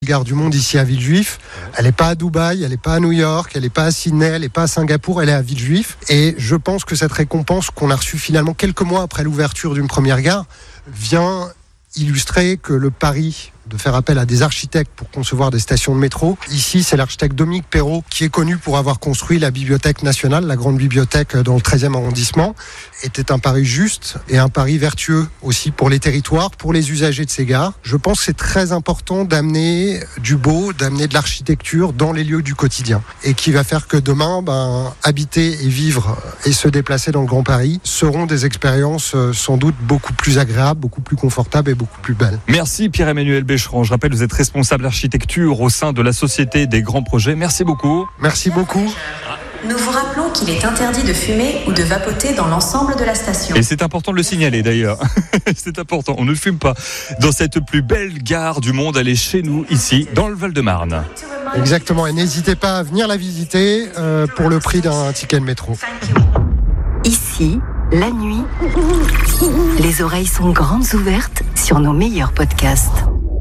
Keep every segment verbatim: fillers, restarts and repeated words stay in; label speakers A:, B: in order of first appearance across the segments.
A: gare du monde ici à Villejuif. Elle n'est pas à Dubaï, elle n'est pas à New York, elle n'est pas à Sydney, elle n'est pas à Singapour, elle est à Villejuif. Et je pense que cette récompense qu'on a reçue finalement quelques mois après l'ouverture d'une première gare vient illustrer que le pari de faire appel à des architectes pour concevoir des stations de métro. Ici, c'est l'architecte Dominique Perrault qui est connu pour avoir construit la Bibliothèque nationale, la grande bibliothèque dans le treizième arrondissement. Était un pari juste et un pari vertueux aussi pour les territoires, pour les usagers de ces gares. Je pense que c'est très important d'amener du beau, d'amener de l'architecture dans les lieux du quotidien et qui va faire que demain, ben, habiter et vivre et se déplacer dans le Grand Paris seront des expériences sans doute beaucoup plus agréables, beaucoup plus confortables et beaucoup plus belles.
B: Merci Pierre-Emmanuel Bécheron. Je rappelle, vous êtes responsable architecture au sein de la Société des Grands Projets. Merci beaucoup.
A: Merci beaucoup.
C: Nous vous rappelons qu'il est interdit de fumer ou de vapoter dans l'ensemble de la station.
B: Et c'est important de le signaler d'ailleurs. C'est important, on ne fume pas. Dans cette plus belle gare du monde, elle est chez nous, ici, dans le Val-de-Marne.
A: Exactement, et n'hésitez pas à venir la visiter euh, pour le prix d'un ticket de métro.
D: Ici, la nuit, les oreilles sont grandes ouvertes sur nos meilleurs podcasts.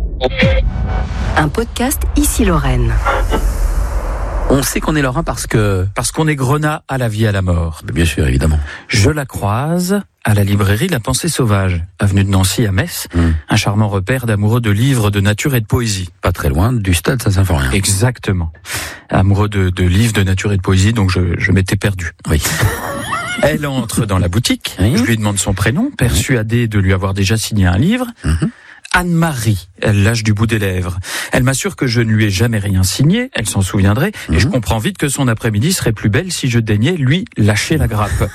D: Un podcast Ici Lorraine.
E: On sait qu'on est lorrain parce que...
F: Parce qu'on est grenat à la vie à la mort.
E: Bien sûr, évidemment.
F: Je la croise à la librairie La Pensée Sauvage, avenue de Nancy à Metz, mmh. un charmant repère d'amoureux de livres, de nature et de poésie.
E: Pas très loin du stade Saint-Symphorien.
F: Exactement. Amoureux de, de livres, de nature et de poésie, donc je, je m'étais perdu.
E: Oui.
F: Elle entre dans la boutique,
E: oui.
F: je lui demande son prénom, persuadée de lui avoir déjà signé un livre. Mmh. Anne-Marie, elle lâche du bout des lèvres. Elle m'assure que je ne lui ai jamais rien signé, elle s'en souviendrait, mmh. et je comprends vite que son après-midi serait plus belle si je daignais lui lâcher la grappe.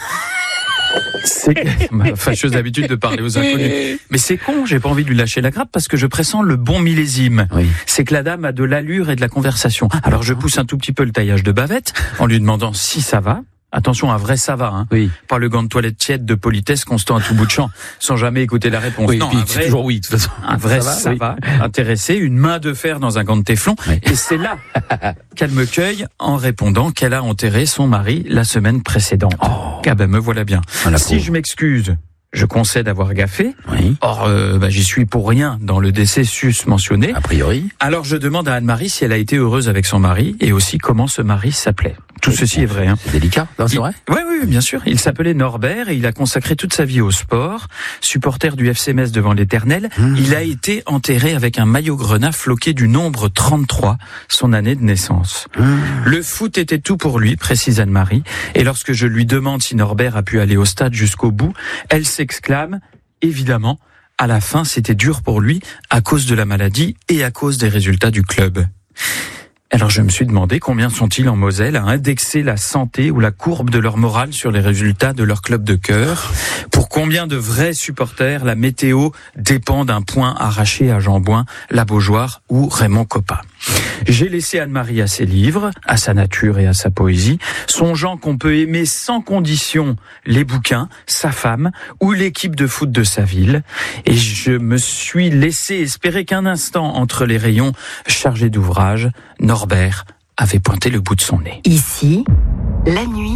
F: C'est ma fâcheuse habitude de parler aux inconnus. Mais c'est con, j'ai pas envie de lui lâcher la grappe parce que je pressens le bon millésime.
E: Oui.
F: C'est que la dame a de l'allure et de la conversation. Alors je pousse un tout petit peu le taillage de bavette en lui demandant si ça va. Attention, un vrai ça va, hein.
E: Oui.
F: Pas le gant de toilette tiède de politesse constant à tout bout de champ, sans jamais écouter la réponse.
E: Oui,
F: non,
E: puis
F: un
E: c'est
F: vrai,
E: toujours oui, de toute façon.
F: Un vrai ça va, ça
E: oui.
F: va intéressé, une main de fer dans un gant de téflon. Oui. Et c'est là qu'elle me cueille en répondant qu'elle a enterré son mari la semaine précédente.
E: Oh.
F: Ah ben me voilà bien.
E: Ah,
F: si je m'excuse, je concède avoir gaffé.
E: Oui.
F: Or, euh, bah, j'y suis pour rien dans le décès sus-mentionné.
E: A priori.
F: Alors je demande à Anne-Marie si elle a été heureuse avec son mari et aussi comment ce mari s'appelait. Tout ceci est vrai. Hein.
E: C'est délicat, non, c'est
F: il...
E: vrai.
F: Oui, oui, bien sûr. Il s'appelait Norbert et il a consacré toute sa vie au sport. Supporter du F C Metz devant l'Éternel, mmh. il a été enterré avec un maillot grenat floqué du nombre trente-trois, son année de naissance. Mmh. Le foot était tout pour lui, précise Anne-Marie. Et lorsque je lui demande si Norbert a pu aller au stade jusqu'au bout, elle s'exclame, évidemment, à la fin, c'était dur pour lui à cause de la maladie et à cause des résultats du club. Alors je me suis demandé combien sont-ils en Moselle à indexer la santé ou la courbe de leur morale sur les résultats de leur club de cœur. Pour combien de vrais supporters la météo dépend d'un point arraché à Jean Bouin, la Beaujoire ou Raymond Coppa. J'ai laissé Anne-Marie à ses livres, à sa nature et à sa poésie, songeant qu'on peut aimer sans condition les bouquins, sa femme ou l'équipe de foot de sa ville. Et je me suis laissé espérer qu'un instant entre les rayons chargés d'ouvrages, Norbert avait pointé le bout de son nez.
D: Ici, la nuit,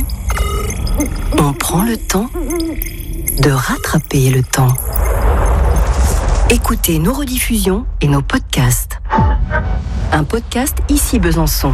D: on prend le temps de rattraper le temps. Écoutez nos rediffusions et nos podcasts. Un podcast Ici Besançon.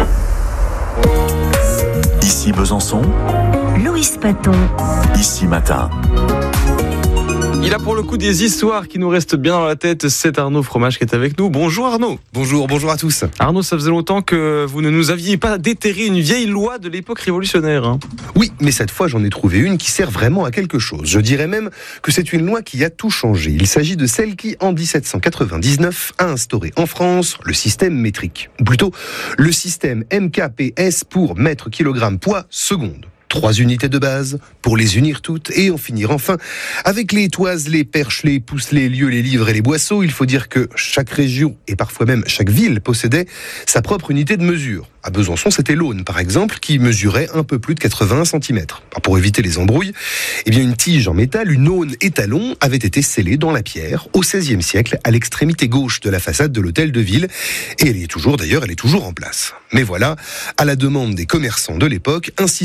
G: Ici Besançon.
D: Louis Paton.
G: Ici Matin.
B: Il a pour le coup des histoires qui nous restent bien dans la tête. C'est Arnaud Fromage qui est avec nous. Bonjour Arnaud.
H: Bonjour, bonjour à tous.
B: Arnaud, ça faisait longtemps que vous ne nous aviez pas déterré une vieille loi de l'époque révolutionnaire. Hein.
H: Oui, mais cette fois j'en ai trouvé une qui sert vraiment à quelque chose. Je dirais même que c'est une loi qui a tout changé. Il s'agit de celle qui, en dix-sept cent quatre-vingt-dix-neuf, a instauré en France le système métrique. Ou plutôt, le système M K P S pour mètre kilogramme poids seconde. Trois unités de base pour les unir toutes et en finir enfin avec les toises, les perches, les pouces, les lieux, les livres et les boisseaux. Il faut dire que chaque région et parfois même chaque ville possédait sa propre unité de mesure. À Besançon, c'était l'Aune, par exemple, qui mesurait un peu plus de quatre-vingts centimètres. Pour éviter les embrouilles, eh bien une tige en métal, une aune étalon, avait été scellée dans la pierre au seizième siècle à l'extrémité gauche de la façade de l'hôtel de ville. Et elle est toujours, d'ailleurs, elle est toujours en place. Mais voilà, à la demande des commerçants de l'époque, un système identique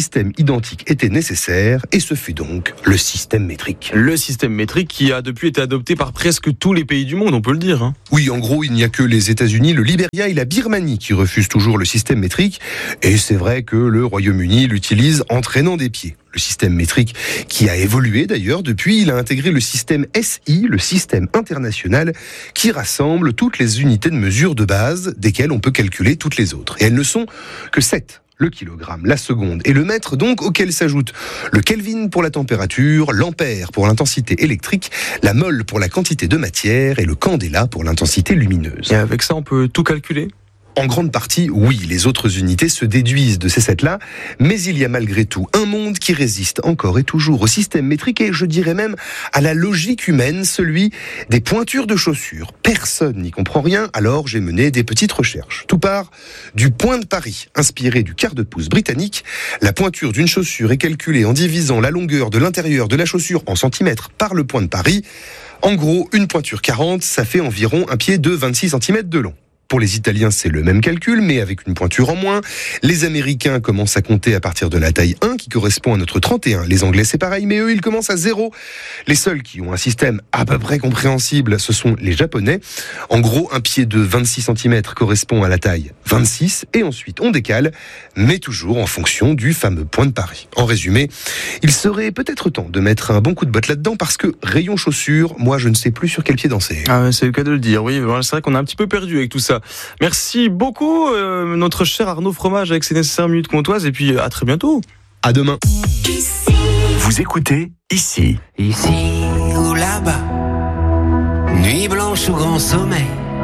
H: identiques étaient nécessaires et ce fut donc le système métrique.
I: Le système métrique qui a depuis été adopté par presque tous les pays du monde, on peut le dire. Hein.
H: Oui, en gros, il n'y a que les États-Unis, le Liberia et la Birmanie qui refusent toujours le système métrique. Et c'est vrai que le Royaume-Uni l'utilise en traînant des pieds. Le système métrique qui a évolué d'ailleurs depuis, il a intégré le système S I, le système international, qui rassemble toutes les unités de mesure de base desquelles on peut calculer toutes les autres. Et elles ne sont que sept. Le kilogramme, la seconde et le mètre, donc, auquel s'ajoutent le Kelvin pour la température, l'ampère pour l'intensité électrique, la mole pour la quantité de matière et le candela pour l'intensité lumineuse.
I: Et avec ça, on peut tout calculer ?
H: En grande partie, oui, les autres unités se déduisent de ces sept-là, mais il y a malgré tout un monde qui résiste encore et toujours au système métrique et je dirais même à la logique humaine, celui des pointures de chaussures. Personne n'y comprend rien, alors j'ai mené des petites recherches. Tout part du point de Paris, inspiré du quart de pouce britannique. La pointure d'une chaussure est calculée en divisant la longueur de l'intérieur de la chaussure en centimètres par le point de Paris. En gros, une pointure quarante, ça fait environ un pied de vingt-six centimètres de long. Pour les Italiens, c'est le même calcul, mais avec une pointure en moins. Les Américains commencent à compter à partir de la taille un, qui correspond à notre trente et un. Les Anglais, c'est pareil, mais eux, ils commencent à zéro. Les seuls qui ont un système à peu près compréhensible, ce sont les Japonais. En gros, un pied de vingt-six centimètres correspond à la taille vingt-six, et ensuite on décale, mais toujours en fonction du fameux point de Paris. En résumé, il serait peut-être temps de mettre un bon coup de botte là-dedans, parce que rayon chaussures, moi, je ne sais plus sur quel pied danser.
I: Ah ouais, c'est le cas de le dire, oui. C'est vrai qu'on a un petit peu perdu avec tout ça. Merci beaucoup, euh, notre cher Arnaud Fromage, avec ses nécessaires minutes comtoises, et puis à très bientôt.
H: À demain.
G: Vous écoutez Ici.
J: Ici ou là-bas, nuit blanche ou grand sommeil.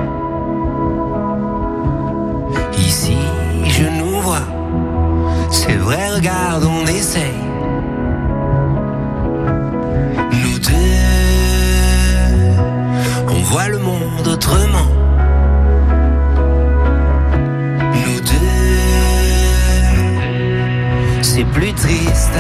J: Ici, je nous vois, c'est vrai, regarde, on essaye. Nous deux, on voit le monde autrement. C'est plus triste.